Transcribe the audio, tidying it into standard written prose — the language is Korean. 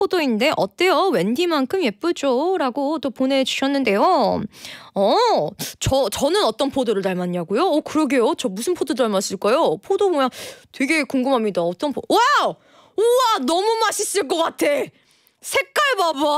포도인데 어때요? 웬디만큼 예쁘죠? 라고 또 보내주셨는데요. 저는 어떤 포도를 닮았냐고요? 그러게요. 저 무슨 포도 닮았을까요? 포도 모양 되게 궁금합니다. 어떤 와우! 우와! 너무 맛있을 것 같아! 색깔 봐봐!